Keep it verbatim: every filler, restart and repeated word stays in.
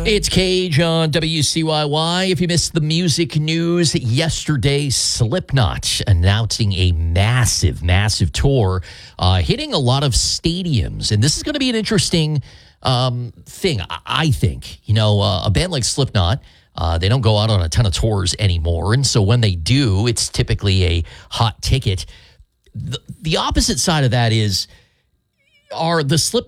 It's Cage on W C Y Y. If you missed the music news yesterday, Slipknot announcing a massive, massive tour, uh, hitting a lot of stadiums. And this is going to be an interesting um, thing, I think. You know, uh, a band like Slipknot, uh, they don't go out on a ton of tours anymore. And so when they do, it's typically a hot ticket. The, the opposite side of that is, are the Slipknot